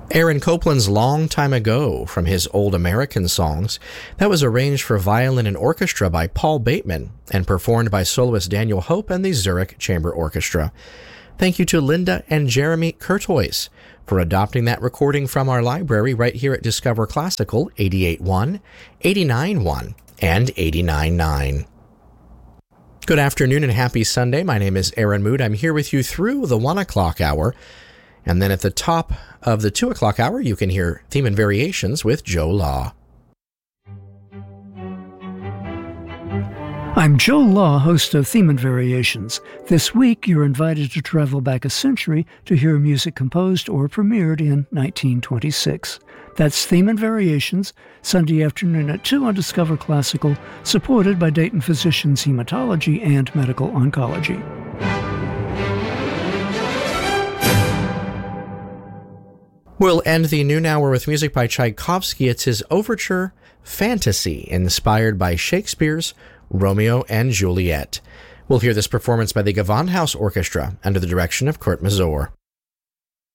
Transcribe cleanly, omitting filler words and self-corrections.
Aaron Copland's Long Time Ago from his Old American Songs. That was arranged for violin and orchestra by Paul Bateman and performed by soloist Daniel Hope and the Zurich Chamber Orchestra. Thank you to Linda and Jeremy Curtois for adopting that recording from our library right here at Discover Classical 88.1, 89.1, and 89.9. Good afternoon and happy Sunday. My name is Aaron Mood. I'm here with you through the 1 o'clock hour. And then at the top of the 2 o'clock hour, you can hear Theme and Variations with Joe Law. I'm Joe Law, host of Theme and Variations. This week, you're invited to travel back a century to hear music composed or premiered in 1926. That's Theme and Variations, Sunday afternoon at 2 on Discover Classical, supported by Dayton Physicians Hematology and Medical Oncology. We'll end the noon hour with music by Tchaikovsky. It's his overture, Fantasy, inspired by Shakespeare's Romeo and Juliet. We'll hear this performance by the Gewandhaus Orchestra under the direction of Kurt Masur.